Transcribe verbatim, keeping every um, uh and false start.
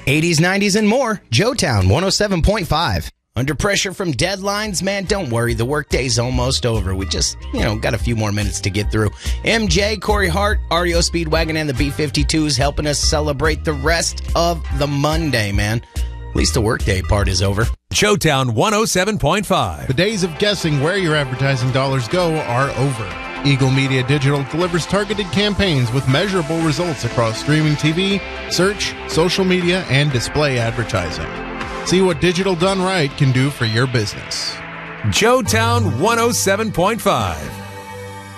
eighties, nineties, and more. Joetown one oh seven point five. Under pressure from deadlines, man, don't worry. The workday's almost over. We just, you know, got a few more minutes to get through. M J, Corey Hart, R E O Speedwagon, and the B fifty-twos helping us celebrate the rest of the Monday, man. At least the workday part is over. Joetown one oh seven point five. The days of guessing where your advertising dollars go are over. Eagle Media Digital delivers targeted campaigns with measurable results across streaming T V, search, social media, and display advertising. See what digital done right can do for your business. Joetown one oh seven point five.